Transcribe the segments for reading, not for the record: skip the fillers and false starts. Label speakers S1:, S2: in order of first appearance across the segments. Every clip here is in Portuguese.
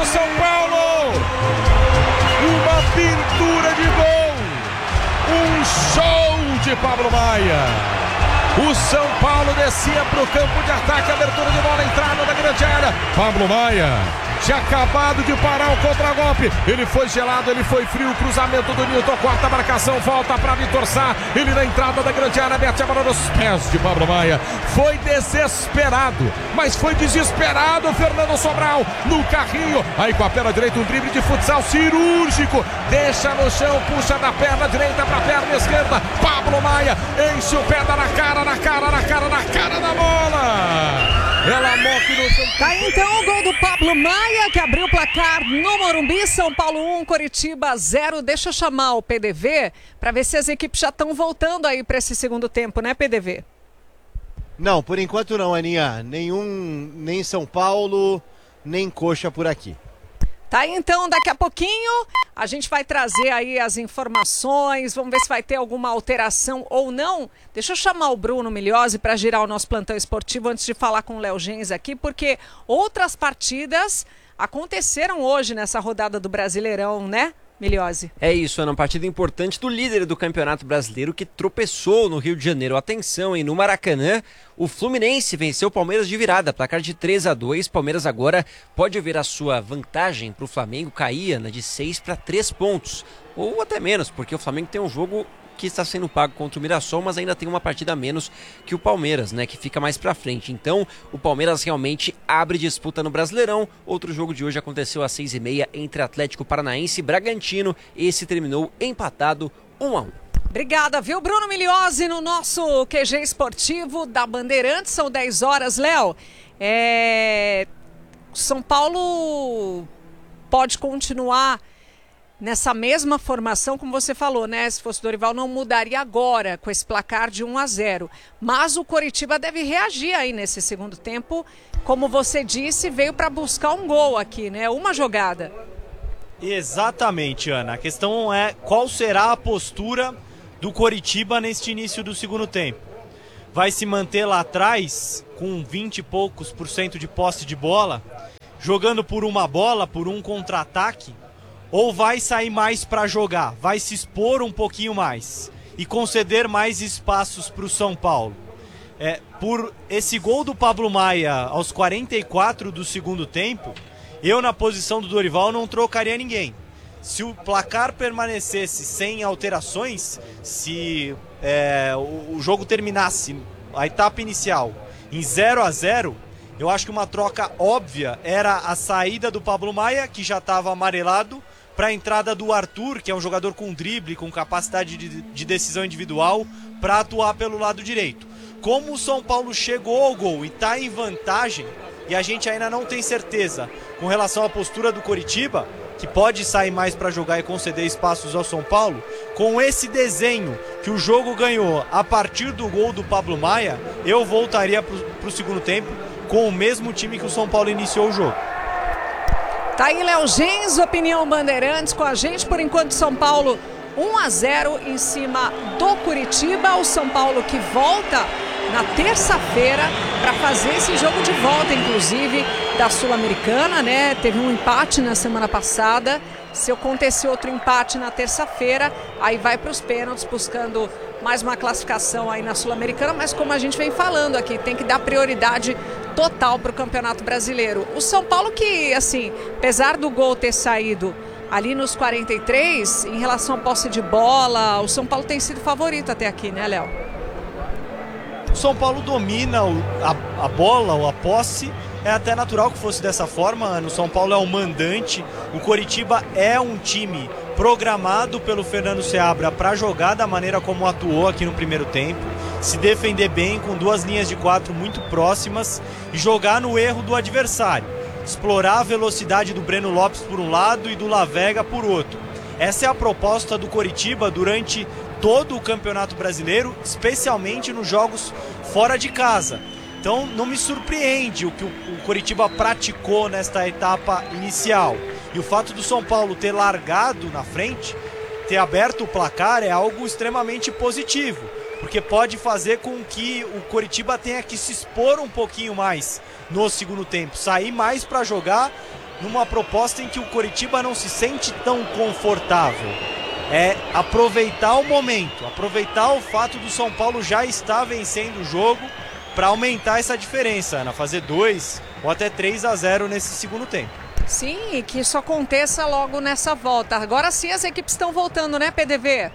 S1: do São Paulo. Uma pintura de gol. Um show de Pablo Maia. O São Paulo descia para o campo de ataque, abertura de bola, entrada da grande área. Pablo Maia tinha acabado de parar o contragolpe. Ele foi gelado, ele foi frio. Cruzamento do Nilton, corta a marcação, volta para Vitor Sá. Ele na entrada da grande área, mete a bola nos pés de Pablo Maia. Foi desesperado, mas foi desesperado o Fernando Sobral no carrinho. Aí com a perna direita, um drible de futsal cirúrgico. Deixa no chão, puxa da perna direita para a perna esquerda. Pablo Maia enche o pé na cara da bola. Ela morre no chão.
S2: Tá aí então o gol do Pablo Maia, que abriu o placar no Morumbi. São Paulo 1, Coritiba 0. Deixa eu chamar o PDV para ver se as equipes já estão voltando aí para esse segundo tempo, né, PDV?
S3: Não, por enquanto não, Aninha. Nem São Paulo, nem Coxa por aqui.
S2: Tá aí então, daqui a pouquinho a gente vai trazer aí as informações, vamos ver se vai ter alguma alteração ou não. Deixa eu chamar o Bruno Migliozzi para girar o nosso plantão esportivo antes de falar com o Léo Gens aqui, porque outras partidas aconteceram hoje nessa rodada do Brasileirão, né, Migliozzi?
S4: É isso, Ana, uma partida importante do líder do Campeonato Brasileiro que tropeçou no Rio de Janeiro. Atenção, hein, no Maracanã, o Fluminense venceu o Palmeiras de virada, placar de 3-2. Palmeiras agora pode ver a sua vantagem para o Flamengo cair, Ana, de 6 para 3 pontos. Ou até menos, porque o Flamengo tem um jogo que está sendo pago contra o Mirassol, mas ainda tem uma partida a menos que o Palmeiras, né, que fica mais pra frente. Então, o Palmeiras realmente abre disputa no Brasileirão. Outro jogo de hoje aconteceu às 6h30 entre Atlético Paranaense e Bragantino. Esse terminou empatado 1-1.
S2: Obrigada, viu, Bruno Migliozzi, no nosso QG esportivo da Bandeirantes. São 10 horas, Léo. São Paulo pode continuar nessa mesma formação, como você falou, né? Se fosse o Dorival, não mudaria agora com esse placar de 1-0. Mas o Coritiba deve reagir aí nesse segundo tempo. Como você disse, veio para buscar um gol aqui, né? Uma jogada.
S5: Exatamente, Ana. A questão é qual será a postura do Coritiba neste início do segundo tempo. Vai se manter lá atrás, com 20 e poucos por cento de posse de bola, jogando por uma bola, por um contra-ataque, ou vai sair mais para jogar, vai se expor um pouquinho mais e conceder mais espaços para o São Paulo. Por esse gol do Pablo Maia aos 44 do segundo tempo, eu na posição do Dorival não trocaria ninguém. Se o placar permanecesse sem alterações, se o jogo terminasse a etapa inicial em 0-0, eu acho que uma troca óbvia era a saída do Pablo Maia, que já estava amarelado, para a entrada do Arthur, que é um jogador com drible, com capacidade de decisão individual, para atuar pelo lado direito. Como o São Paulo chegou ao gol e está em vantagem, e a gente ainda não tem certeza com relação à postura do Coritiba, que pode sair mais para jogar e conceder espaços ao São Paulo, com esse desenho que o jogo ganhou a partir do gol do Pablo Maia, eu voltaria para o segundo tempo com o mesmo time que o São Paulo iniciou o jogo.
S2: Tá aí Léo Gens, Opinião Bandeirantes com a gente. Por enquanto, São Paulo 1-0 em cima do Coritiba. O São Paulo que volta na terça-feira para fazer esse jogo de volta, inclusive, da Sul-Americana, né? Teve um empate na semana passada. Se acontecer outro empate na terça-feira, aí vai para os pênaltis, buscando mais uma classificação aí na Sul-Americana. Mas como a gente vem falando aqui, tem que dar prioridade total para o Campeonato Brasileiro. O São Paulo que, assim, apesar do gol ter saído ali nos 43, em relação à posse de bola, o São Paulo tem sido favorito até aqui, né, Léo?
S5: O São Paulo domina a bola ou a posse. É até natural que fosse dessa forma. O São Paulo é o mandante. O Coritiba é um time programado pelo Fernando Seabra para jogar da maneira como atuou aqui no primeiro tempo. Se defender bem, com duas linhas de 4 muito próximas e jogar no erro do adversário. Explorar a velocidade do Breno Lopes por um lado e do Lavega por outro. Essa é a proposta do Coritiba durante todo o Campeonato Brasileiro, especialmente nos jogos fora de casa. Então não me surpreende o que o Coritiba praticou nesta etapa inicial. E o fato do São Paulo ter largado na frente, ter aberto o placar, é algo extremamente positivo. Porque pode fazer com que o Coritiba tenha que se expor um pouquinho mais no segundo tempo. Sair mais para jogar numa proposta em que o Coritiba não se sente tão confortável. É aproveitar o momento, aproveitar o fato do São Paulo já estar vencendo o jogo para aumentar essa diferença, Ana, fazer 2 ou até 3-0 nesse segundo tempo.
S2: Sim, e que isso aconteça logo nessa volta. Agora sim as equipes estão voltando, né, PDV?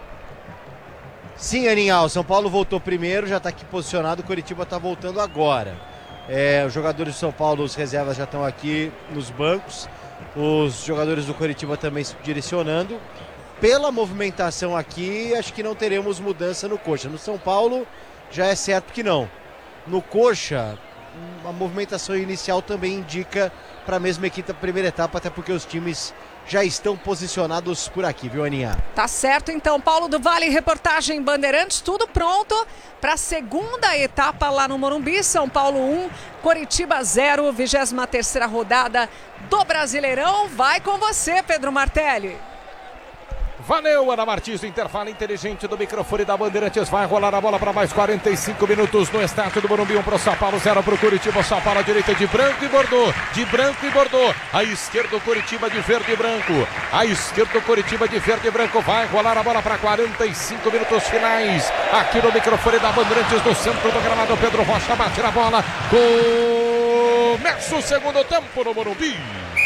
S3: Sim, Aninha, o São Paulo voltou primeiro, já está aqui posicionado, o Coritiba está voltando agora. Os jogadores do São Paulo, os reservas já estão aqui nos bancos, os jogadores do Coritiba também se direcionando. Pela movimentação aqui, acho que não teremos mudança no Coxa. No São Paulo, já é certo que não. No Coxa, a movimentação inicial também indica para a mesma equipe da primeira etapa, até porque os times já estão posicionados por aqui, viu, Aninha?
S2: Tá certo, então. Paulo do Vale, reportagem Bandeirantes, tudo pronto para a segunda etapa lá no Morumbi. São Paulo 1, Coritiba 0, 23ª rodada do Brasileirão. Vai com você, Pedro Martelli.
S1: Valeu, Ana Martins, o intervalo inteligente do microfone da Bandeirantes. Vai rolar a bola para mais 45 minutos no estádio do Morumbi. 1 para o São Paulo, 0 para o Coritiba. São Paulo à direita de branco e bordô. De branco e bordô. À esquerda o Coritiba de verde e branco. À esquerda o Coritiba de verde e branco. Vai rolar a bola para 45 minutos finais. Aqui no microfone da Bandeirantes, no centro do gramado. Pedro Rocha bate na bola. Começa o segundo tempo no Morumbi.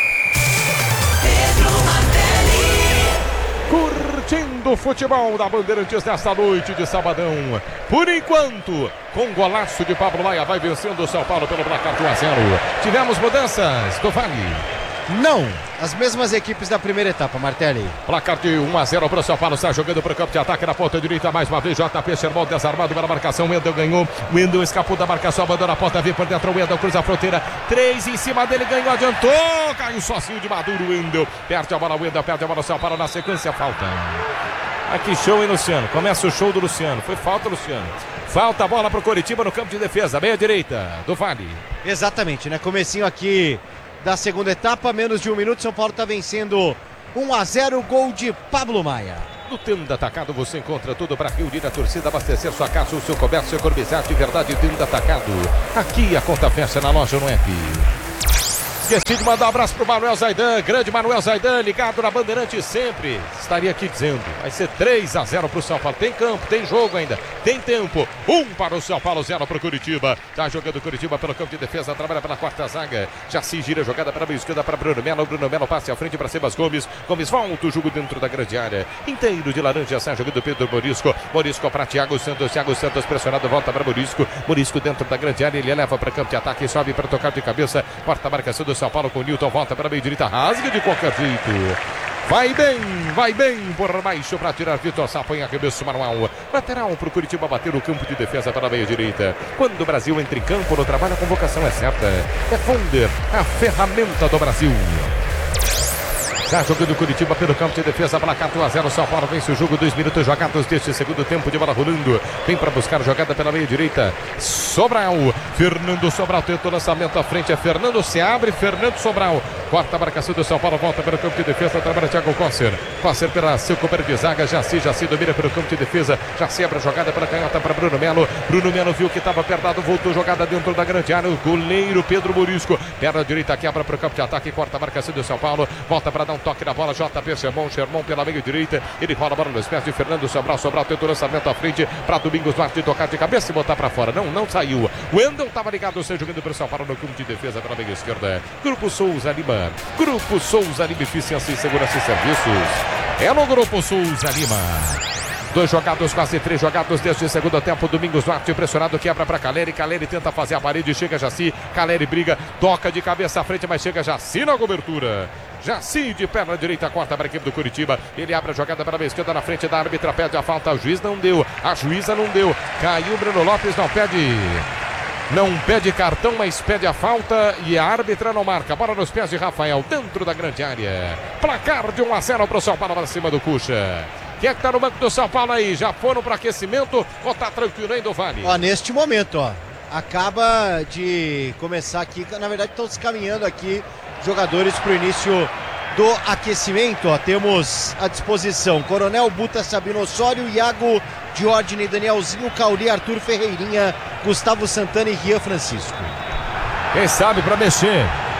S1: Curtindo o futebol da Bandeirantes nesta noite de sabadão. Por enquanto, com golaço de Pablo Maia, vai vencendo o São Paulo pelo placar de 1-0. Tivemos mudanças do Vale?
S3: Não, as mesmas equipes da primeira etapa, Martelli.
S1: Placar de 1-0 para o São Paulo, está jogando para o campo de ataque na ponta direita, mais uma vez JP Sherman desarmado para a marcação, o Wendel ganhou, o Wendel escapou da marcação, abandona a ponta, vem por dentro, o Wendel cruza a fronteira, 3 em cima dele, ganhou, adiantou, caiu sozinho de Maduro, o Wendel, perde a bola, o Wendel perde a bola, o São Paulo na sequência, falta. Aqui show, hein, Luciano? Começa o show do Luciano, foi falta, Luciano. Falta a bola para o Coritiba no campo de defesa, meia direita do Vale.
S3: Exatamente, né? Comecinho aqui da segunda etapa, menos de 1 minuto, São Paulo está vencendo 1-0, gol de Pablo Maia.
S1: No Tenda Atacado você encontra tudo para reunir a torcida, abastecer sua casa, o seu comércio, economizar de verdade. Tenda Atacado, aqui a conta fecha na loja no app. Esqueci de mandar um abraço pro Manuel Zaidan, grande Manuel Zaidan, ligado na Bandeirante sempre. Estaria aqui dizendo, vai ser 3-0 pro São Paulo. Tem campo, tem jogo ainda, tem tempo. 1 para o São Paulo, 0 pro Coritiba. Tá jogando o Coritiba pelo campo de defesa, trabalha pela quarta zaga. Já se gira a jogada para a meia esquerda para Bruno Melo. Bruno Melo passa à frente para Sebas Gomes. Gomes volta o jogo dentro da grande área. Inteiro de laranja, sai jogando Pedro Morisco. Morisco para Thiago Santos. Thiago Santos pressionado, volta para Morisco. Morisco dentro da grande área, ele leva para campo de ataque, sobe para tocar de cabeça. Quarta marcação do São Paulo com o Newton, volta para a meia direita, rasga de qualquer jeito. Vai bem por baixo para tirar Vitor Sá, põe a cabeça manual. Lateral para o Curitiba bater o campo de defesa para a meia direita. Quando o Brasil entra em campo, no trabalho a convocação é certa. É Fonder, a ferramenta do Brasil. Já jogando Curitiba pelo campo de defesa, placar 1-0, São Paulo vence o jogo, 2 minutos jogados deste segundo tempo de bola rolando. Vem para buscar jogada pela meia direita, Sobral, Fernando Sobral tenta o lançamento à frente, é Fernando, se abre, Fernando Sobral, quarta marcação do São Paulo, volta pelo campo de defesa, trabalha Thiago Cosser pela seu companheiro de zaga, Jaci domina pelo campo de defesa, Jaci abre a jogada pela canhota para Bruno Melo viu que estava apertado, voltou jogada dentro da grande área, o goleiro Pedro Morisco, perna direita, quebra para o campo de ataque, quarta marcação do São Paulo, volta para dar um toque na bola, JP Sherman pela meia direita, ele rola a bola nos pés de Fernando Sobral tenta o lançamento à frente para Domingos Duarte tocar de cabeça e botar para fora, não saiu, o Wendel estava ligado, jogando para o São Paulo no campo de defesa pela meia esquerda, Grupo Souza Lima, Eficiência em Segurança e Serviços, é no Grupo Souza Lima. 2 jogados, quase 3 jogados deste segundo tempo. Domingos Duarte pressionado, quebra para Caleri. Caleri tenta fazer a parede, chega Jaci. Caleri briga, toca de cabeça à frente, mas chega Jaci na cobertura. Jaci de perna direita, corta para a equipe do Curitiba. Ele abre a jogada para a esquerda na frente da árbitra, pede a falta. O juiz não deu, a juíza não deu. Caiu Bruno Lopes, não pede cartão, mas pede a falta e a árbitra não marca. Bola nos pés de Rafael, dentro da grande área. Placar de 1-0 para o São Paulo, para cima do Cuxa. Quem é que tá no banco do São Paulo aí? Já foram para aquecimento ou tá tranquilo ainda o Vale?
S3: Neste momento, acaba de começar aqui. Na verdade, estão se caminhando aqui jogadores para o início do aquecimento. Temos à disposição Coronel, Buta, Sabino Osório, Iago, Diógenes, Danielzinho, Cauli, Arthur Ferreirinha, Gustavo Santana e Rian Francisco.
S1: Quem sabe para mexer?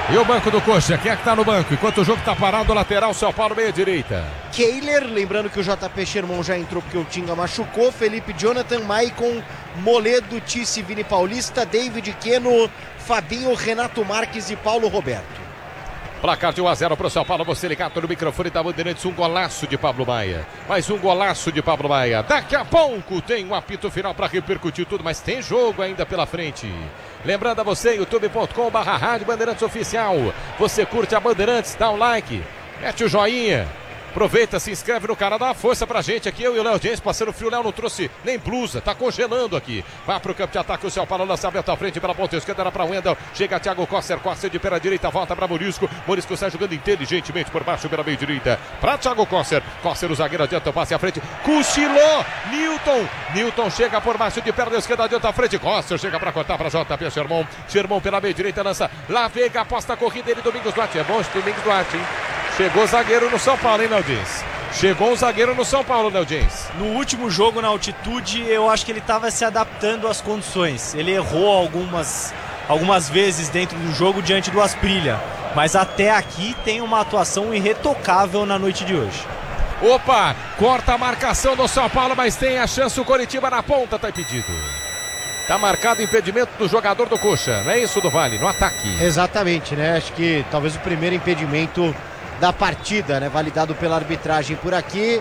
S1: E o banco do Coxa, quem é que tá no banco? Enquanto o jogo tá parado, lateral, São Paulo, meia direita.
S3: Kehler, lembrando que o JP Sherman já entrou porque o Tinga machucou. Felipe Jonathan, Maicon, Moledo, Tice, Vini Paulista, David Queno, Fabinho, Renato Marques e Paulo Roberto.
S1: Placar de 1-0 para o São Paulo, você ligado no microfone da Bandeirantes, um golaço de Pablo Maia. Mais um golaço de Pablo Maia. Daqui a pouco tem um apito final para repercutir tudo, mas tem jogo ainda pela frente. Lembrando a você, youtube.com/Rádio Bandeirantes Oficial. Você curte a Bandeirantes, dá um like, mete o joinha. Aproveita, se inscreve no canal, dá uma força pra gente aqui. Eu e o Léo James passando frio. O Léo não trouxe nem blusa, tá congelando aqui. Vai pro campo de ataque, o São Paulo, lançamento à frente pela ponta esquerda, era pra Wendel. Chega Thiago Coster de pela direita, volta pra Morisco. Morisco sai jogando inteligentemente por baixo pela meia direita. Pra Thiago Coster, o zagueiro adianta o passe à frente. Cochilou, Newton chega por baixo de perna esquerda, adianta à frente. Coster chega pra cortar pra JP Sherman pela meia direita, lança. Lá Veiga, aposta a corrida ele, Domingos Duarte. É bom esse Domingos Duarte, hein? Chegou zagueiro no São Paulo, hein, Léo James? Chegou um zagueiro no São Paulo, Léo James.
S5: No último jogo, na altitude, eu acho que ele estava se adaptando às condições. Ele errou algumas vezes dentro do jogo diante do Asprilla. Mas até aqui tem uma atuação irretocável na noite de hoje.
S1: Opa, corta a marcação do São Paulo, mas tem a chance o Coritiba na ponta, tá impedido. Tá marcado o impedimento do jogador do Coxa, não é isso, do Vale, no ataque.
S3: Exatamente, né? Acho que talvez o primeiro impedimento da partida, né? Validado pela arbitragem por aqui.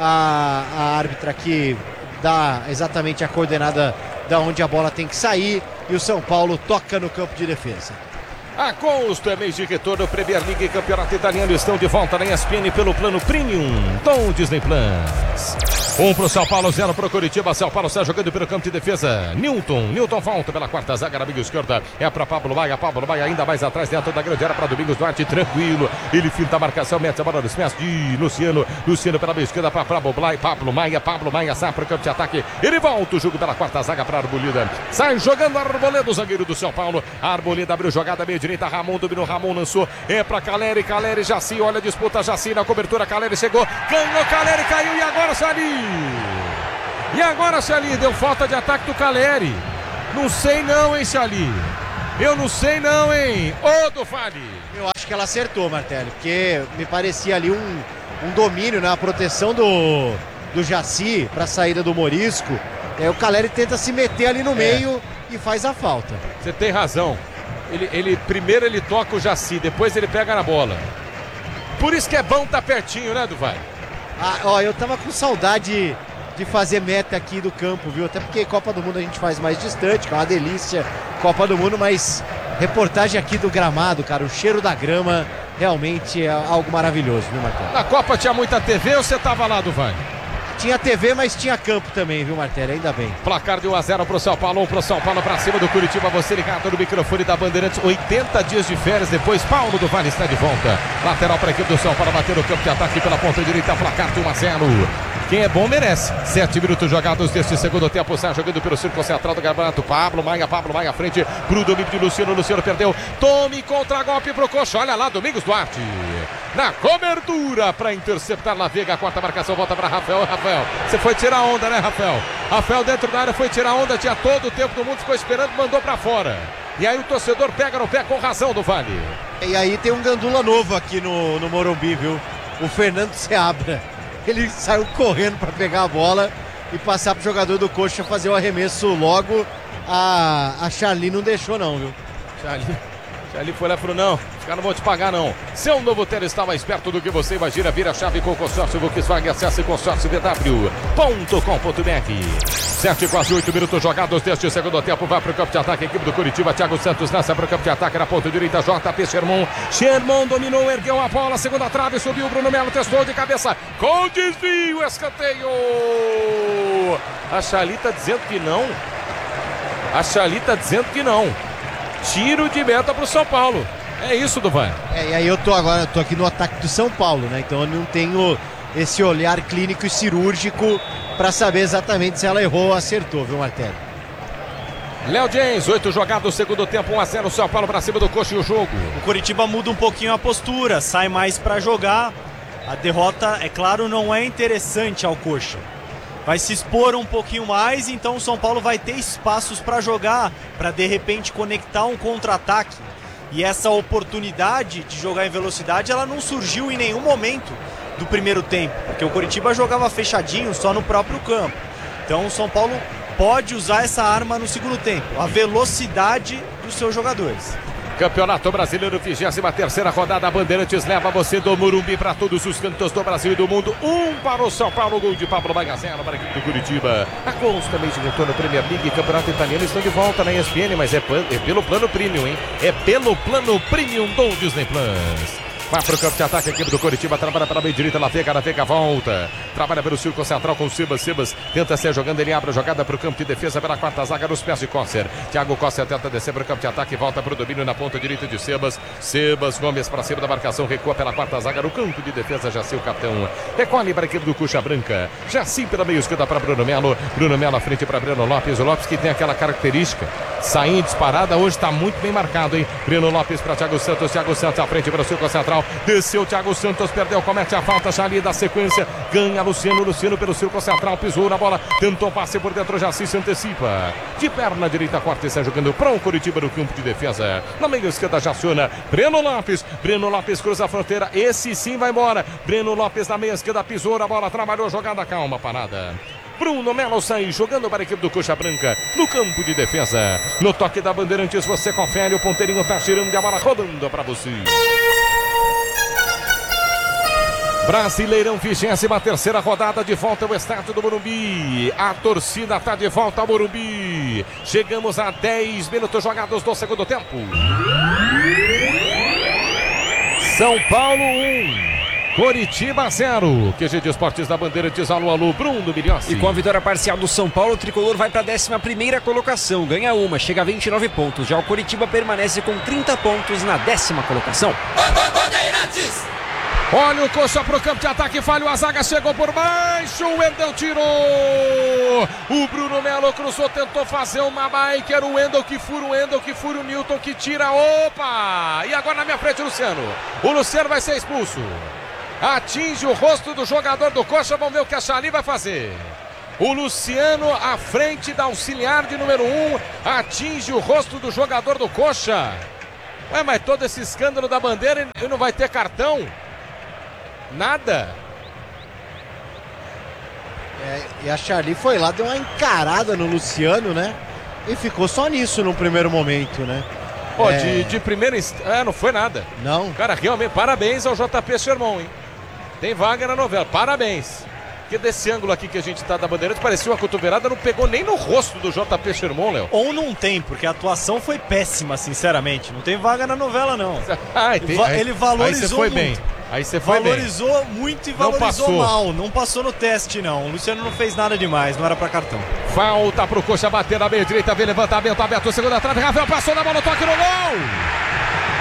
S3: A árbitra aqui dá exatamente a coordenada da onde a bola tem que sair e o São Paulo toca no campo de defesa.
S1: A Consto é mês de retorno, Premier League e Campeonato Italiano estão de volta na ESPN pelo plano Premium Tom Disney Plus. 1 pro São Paulo, 0 pro Coritiba. São Paulo está jogando pelo campo de defesa. Newton volta pela quarta zaga na meia esquerda. É para Pablo Maia ainda mais atrás dentro da grande área para Domingos Duarte, tranquilo. Ele finta a marcação, mete a bola nos pés de Luciano pela meia esquerda para Pablo Maia sai para o campo de ataque. Ele volta o jogo pela quarta zaga para Arboleda. Sai jogando Arboleda, o zagueiro do São Paulo. Arboleda abriu jogada meia direita, Ramon dominou, Ramon lançou. É para Caleri, Jaci, olha a disputa, Jaci na cobertura, Caleri chegou, ganhou, Caleri caiu e agora Sali. E agora, Xali, deu falta de ataque do Caleri. Não sei não, hein, Xali. Eu não sei não, hein. Ô, do Fale.
S3: Eu acho que ela acertou, Martelli, porque me parecia ali um domínio na proteção do Jaci para a saída do Morisco. O Caleri tenta se meter ali no meio e faz a falta.
S1: Você tem razão. Primeiro ele toca o Jaci, depois ele pega na bola. Por isso que é bom estar pertinho, né, Duval?
S3: Eu tava com saudade de fazer meta aqui do campo, viu? Até porque Copa do Mundo a gente faz mais distante, que é uma delícia, Copa do Mundo, mas reportagem aqui do gramado, cara, o cheiro da grama realmente é algo maravilhoso, viu, Martelli?
S1: Na Copa tinha muita TV ou você tava lá, Duval?
S3: Tinha TV, mas tinha campo também, viu, Martelli? Ainda bem.
S1: Placar de 1-0 pro São Paulo, 1 pro São Paulo pra cima do Curitiba. Você ligado no microfone da Bandeirantes. 80 dias de férias depois, Paulo do Vale está de volta. Lateral para a equipe do São Paulo, bater no campo de ataque pela ponta direita. Placar de 1-0. Quem é bom merece. 7 minutos jogados deste segundo tempo. Sai jogando pelo círculo central do Gabanato. Pablo Maia à frente pro domínio de Luciano. Luciano perdeu. Tome contra-golpe pro Coxa. Olha lá, Domingos Duarte. Na cobertura para interceptar La Veiga. A quarta marcação volta para Rafael. Rafael, você foi tirar onda, né, Rafael? Rafael dentro da área foi tirar onda. Tinha todo o tempo do mundo, ficou esperando, mandou para fora. E aí o torcedor pega no pé com razão do Vale.
S3: E aí tem um gandula novo aqui no Morumbi, viu? O Fernando Seabra. Ele saiu correndo para pegar a bola e passar pro jogador do Coxa fazer o arremesso logo. A Charly não deixou não, viu?
S1: Charly foi lá pro não, os caras não vão te pagar não. Seu novo Tele está mais perto do que você imagina. Vira a chave com o consórcio Volkswagen. Acesse consórciovw.com.br. 7 quase 8 minutos jogados deste segundo tempo. Vai pro campo de ataque a equipe do Curitiba. Thiago Santos lança pro campo de ataque na ponta direita. JP Sherman dominou, ergueu a bola, segunda trave, subiu. Bruno Melo testou de cabeça com desvio, escanteio. A Charly tá dizendo que não. Tiro de meta pro São Paulo. É isso, Duvan.
S3: E aí eu tô aqui no ataque do São Paulo, né? Então eu não tenho esse olhar clínico e cirúrgico para saber exatamente se ela errou ou acertou, viu, Martelli?
S1: Léo James, 8 jogados, segundo tempo, 1-0, São Paulo para cima do Coxa e o jogo.
S5: O Coritiba muda um pouquinho a postura, sai mais para jogar. A derrota, é claro, não é interessante ao Coxa. Vai se expor um pouquinho mais, então o São Paulo vai ter espaços para jogar, para de repente conectar um contra-ataque. E essa oportunidade de jogar em velocidade, ela não surgiu em nenhum momento do primeiro tempo, porque o Coritiba jogava fechadinho só no próprio campo. Então o São Paulo pode usar essa arma no segundo tempo, a velocidade dos seus jogadores.
S1: Campeonato Brasileiro, 23ª rodada. Bandeirantes leva você do Morumbi para todos os cantos do Brasil e do mundo. 1 para o São Paulo, gol de Pablo Maia, 0 para a equipe do Curitiba. A gols também de retorno, Premier League e Campeonato Italiano estão de volta na ESPN, mas é pelo plano premium, hein? É pelo plano premium do Disney Plus. Vai para o campo de ataque, a equipe do Coritiba trabalha para a meia direita, na Veiga volta. Trabalha pelo círculo central com o Sebas tenta ser jogando, ele abre a jogada para o campo de defesa pela quarta zaga nos pés de Cosser. Thiago Cosser tenta descer para o campo de ataque, volta para o domínio na ponta direita de Sebas Gomes para cima da marcação, recua pela quarta zaga no campo de defesa, Jaci o capitão. Recolhe para a equipe do Coxa Branca. Jaci pela meia esquerda para Bruno Melo à frente para Breno Lopes. O Lopes que tem aquela característica, sair disparada, hoje está muito bem marcado, hein? Breno Lopes para Thiago Santos à frente para o círculo central. Desceu Thiago Santos, perdeu, comete a falta, Jali da sequência, ganha Luciano pelo círculo central, pisou na bola, tentou passe por dentro, Jaci se antecipa, de perna direita, corta e sai jogando para o Coritiba no campo de defesa, na meia esquerda já aciona Breno Lopes cruza a fronteira, esse sim vai embora, Breno Lopes na meia esquerda, pisou na bola, trabalhou, jogada, calma, parada. Bruno Melo sai jogando para a equipe do Coxa Branca no campo de defesa. No toque da Bandeirantes você confere, o ponteirinho está girando e a bola rodando para você. Brasileirão, 23ª rodada, de volta ao estádio do Morumbi. A torcida está de volta ao Morumbi. Chegamos a 10 minutos jogados do segundo tempo. São Paulo 1. Coritiba 0. QG de Esportes da Bandeirantes, alô, Bruno Milhossi.
S4: E com a vitória parcial do São Paulo, o tricolor vai para a 11ª colocação, ganha uma, chega a 29 pontos. Já o Coritiba permanece com 30 pontos na 10ª colocação.
S1: Bandeirantes! Olha o Coxa pro campo de ataque, falhou a zaga, chegou por baixo, o Wendel tirou. O Bruno Melo cruzou, tentou fazer uma bike, era o Wendel que fura o Newton que tira, opa! E agora na minha frente o Luciano. O Luciano vai ser expulso. Atinge o rosto do jogador do Coxa, vamos ver o que a Jali vai fazer. O Luciano à frente da auxiliar de número 1, atinge o rosto do jogador do Coxa. Ué, mas todo esse escândalo da bandeira e não vai ter cartão? Nada.
S3: E a Jali foi lá, deu uma encarada no Luciano, né? E ficou só nisso no primeiro momento, né?
S1: Pô, de primeira instância, não foi nada.
S3: Não.
S1: Cara, realmente, parabéns ao JP Sherman, hein? Tem vaga na novela, parabéns. Porque desse ângulo aqui que a gente tá da Bandeirantes, parecia uma cotovelada, não pegou nem no rosto do JP Sherman, Léo.
S5: Ou não tem, porque a atuação foi péssima, sinceramente. Não tem vaga na novela, não. Ele valorizou muito.
S1: Bem. Aí você foi
S5: valorizou
S1: bem.
S5: Muito e valorizou mal. Não passou no teste, não. O Luciano não fez nada demais, não era pra cartão.
S1: Falta pro Coxa bater na meia direita, vem levantamento aberto, segunda trave, Rafael passou na bola, toque no gol!